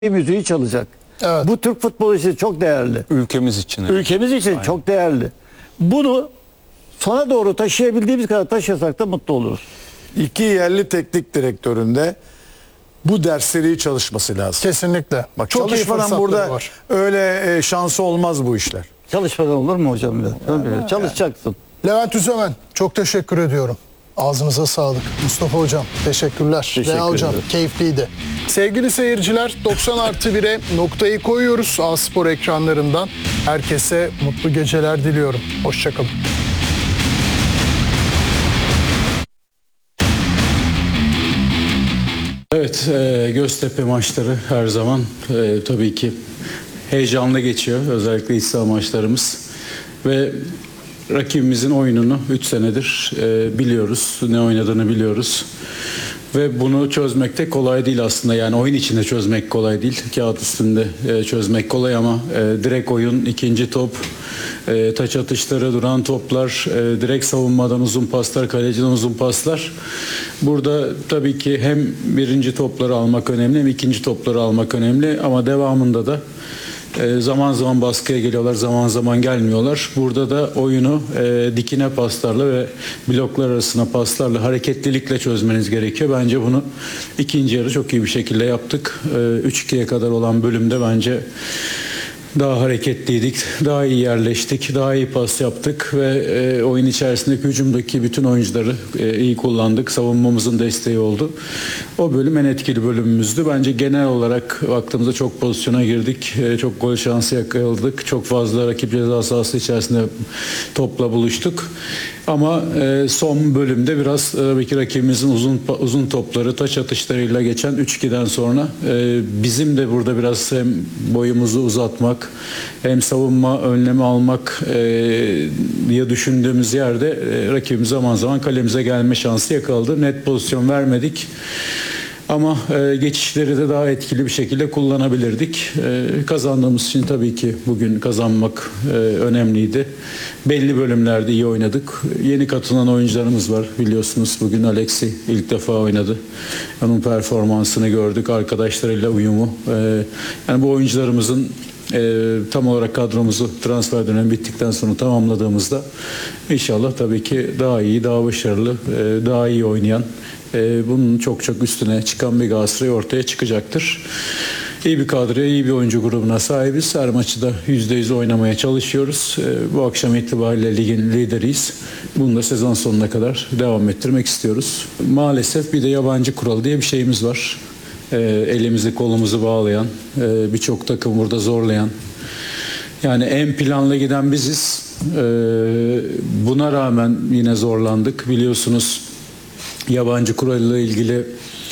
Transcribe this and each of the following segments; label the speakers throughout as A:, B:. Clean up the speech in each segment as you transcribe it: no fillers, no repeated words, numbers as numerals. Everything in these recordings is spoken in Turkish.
A: müziği çalacak.
B: Evet.
A: Bu Türk futbolu için çok değerli.
C: Ülkemiz için. Evet.
A: Ülkemiz için çok değerli. Bunu sona doğru taşıyabildiğimiz kadar taşıyasak da mutlu oluruz.
D: İki yerli teknik direktöründe bu dersleri çalışması lazım.
B: Kesinlikle.
D: Bak
B: Çok iyi
D: çalışmadan
B: fırsatları
D: burada
B: var.
D: öyle şansı olmaz bu işler.
A: Çalışmadan olur mu hocam? Tabii, çalışacaksın.
B: Levent Üzemen, çok teşekkür ediyorum. Ağzınıza sağlık. Mustafa Hocam teşekkürler.
A: Teşekkür
B: Rea Hocam
A: ederim.
B: keyifliydi. Sevgili seyirciler 90+1'e noktayı koyuyoruz A-Spor ekranlarından. Herkese mutlu geceler diliyorum. Hoşçakalın.
C: Evet, Göztepe maçları her zaman tabii ki heyecanlı geçiyor. Özellikle iç saha maçlarımız. Ve rakibimizin oyununu 3 senedir biliyoruz. Ne oynadığını biliyoruz. Ve bunu çözmek de kolay değil aslında. Yani oyun içinde çözmek kolay değil. Kağıt üstünde çözmek kolay ama direkt oyun, ikinci top, taç atışları, duran toplar, direkt savunmadan uzun paslar, kaleciden uzun paslar. Burada tabii ki hem birinci topları almak önemli hem ikinci topları almak önemli. Ama devamında da zaman zaman baskıya geliyorlar, zaman zaman gelmiyorlar. Burada da oyunu dikine paslarla ve bloklar arasına paslarla, hareketlilikle çözmeniz gerekiyor. Bence bunu ikinci yarı çok iyi bir şekilde yaptık. 3-2'ye kadar olan bölümde bence daha hareketliydik, daha iyi yerleştik, daha iyi pas yaptık ve oyun içerisindeki hücumdaki bütün oyuncuları iyi kullandık. Savunmamızın desteği oldu. O bölüm en etkili bölümümüzdü. Bence genel olarak baktığımızda çok pozisyona girdik, çok gol şansı yakaladık, çok fazla rakip ceza sahası içerisinde topla buluştuk. Ama son bölümde biraz tabii ki rakibimizin uzun topları, taç atışlarıyla geçen 3-2'den sonra bizim de burada biraz hem boyumuzu uzatmak hem savunma önlemi almak diye düşündüğümüz yerde rakibimiz zaman zaman kalemize gelme şansı yakaladı. Net pozisyon vermedik. Ama geçişleri de daha etkili bir şekilde kullanabilirdik. Kazandığımız için tabii ki bugün kazanmak önemliydi. Belli bölümlerde iyi oynadık. Yeni katılan oyuncularımız var biliyorsunuz. Bugün Alexi ilk defa oynadı. Onun performansını gördük. Arkadaşlarıyla uyumu. Yani bu oyuncularımızın tam olarak kadromuzu transfer dönemi bittikten sonra tamamladığımızda inşallah tabii ki daha iyi, daha başarılı, daha iyi oynayan, bunun çok çok üstüne çıkan bir Galatasaray ortaya çıkacaktır. İyi bir kadroya, iyi bir oyuncu grubuna sahibiz. Her maçı da %100 oynamaya çalışıyoruz. Bu akşam itibariyle ligin lideriyiz. Bunu da sezon sonuna kadar devam ettirmek istiyoruz. Maalesef bir de yabancı kural diye bir şeyimiz var. Elimizi kolumuzu bağlayan, birçok takım burada zorlayan. Yani en planlı giden biziz. Buna rağmen yine zorlandık. Biliyorsunuz yabancı kuralla ilgili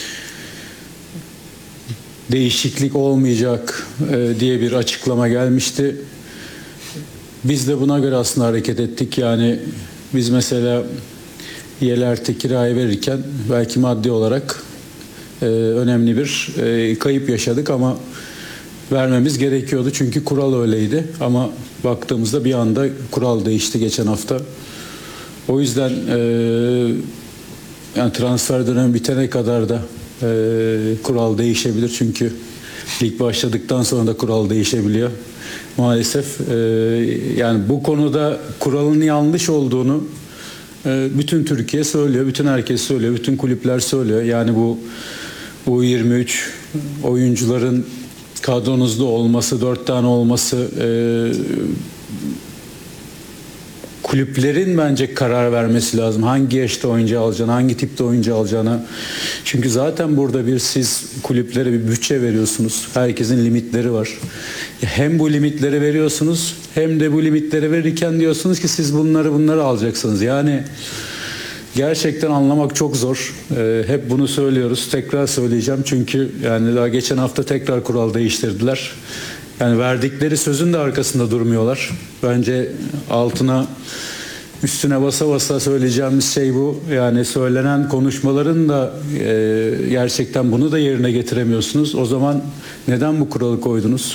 C: değişiklik olmayacak diye bir açıklama gelmişti. Biz de buna göre aslında hareket ettik. Yani biz mesela Yelert'e kiraya verirken belki maddi olarak önemli bir kayıp yaşadık ama vermemiz gerekiyordu. Çünkü kural öyleydi. Ama baktığımızda bir anda kural değişti geçen hafta. O yüzden yani transfer dönemi bitene kadar da kural değişebilir. Çünkü lig başladıktan sonra da kural değişebiliyor. Maalesef yani bu konuda kuralın yanlış olduğunu bütün Türkiye söylüyor, bütün herkes söylüyor, bütün kulüpler söylüyor. Yani bu U23 oyuncuların kadronuzda olması, 4 tane olması, kulüplerin bence karar vermesi lazım. Hangi yaşta oyuncu alacağını, hangi tipte oyuncu alacağını. Çünkü zaten burada siz kulüplere bir bütçe veriyorsunuz. Herkesin limitleri var. Hem bu limitleri veriyorsunuz hem de bu limitleri verirken diyorsunuz ki siz bunları alacaksınız. Yani gerçekten anlamak çok zor. Hep bunu söylüyoruz. Tekrar söyleyeceğim. Çünkü yani daha geçen hafta tekrar kural değiştirdiler. Yani verdikleri sözün de arkasında durmuyorlar. Bence üstüne basa basa söyleyeceğimiz şey bu. Yani söylenen konuşmaların da gerçekten bunu da yerine getiremiyorsunuz. O zaman neden bu kuralı koydunuz?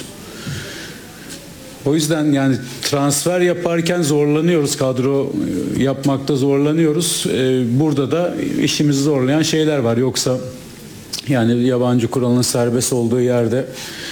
C: O yüzden yani transfer yaparken zorlanıyoruz. Kadro yapmakta zorlanıyoruz. Burada da işimizi zorlayan şeyler var. Yoksa Yani yabancı kuralının serbest olduğu yerde